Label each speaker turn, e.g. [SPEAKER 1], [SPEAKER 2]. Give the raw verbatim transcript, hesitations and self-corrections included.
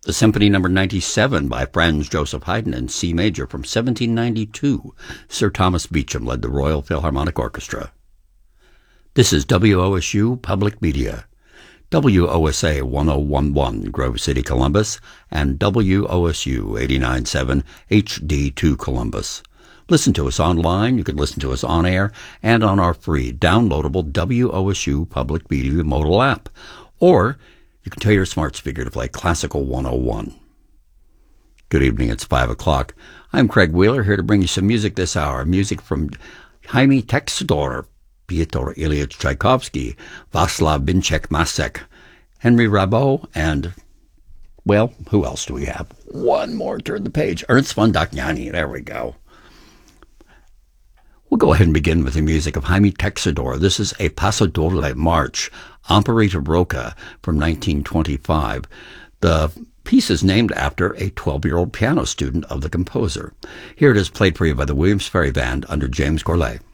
[SPEAKER 1] The Symphony Number ninety-seven by Franz Joseph Haydn in C major from seventeen ninety-two. Sir Thomas Beecham led the Royal Philharmonic Orchestra. This is W O S U Public Media. W O S A one oh one point one Grove City, Columbus, and W O S U eighty-nine point seven H D two Columbus. Listen to us online. You can listen to us on air and on our free downloadable W O S U Public Media mobile app. Or you can tell your smart speaker to play Classical one oh one. Good evening. It's five o'clock. I'm Craig Wheeler, here to bring you some music this hour. Music from Jaime Texidor, Pyotr Ilyich Tchaikovsky, Václav Binček-Masek, Henry Rabault, and, well, who else do we have? One more, turn the page. Ernst von Dachniani. There we go. We'll go ahead and begin with the music of Jaime Texidor. This is a Pasodoble March, Operetta Roca from nineteen twenty-five. The piece is named after a twelve-year-old piano student of the composer. Here it is played for you by the Williams Ferry Band under James Gourlay.